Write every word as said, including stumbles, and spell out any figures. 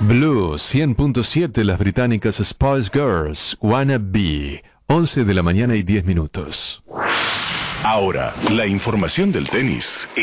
Blue cien punto siete, las británicas Spice Girls, Wanna Be, once de la mañana y diez minutos. Ahora, la información del tenis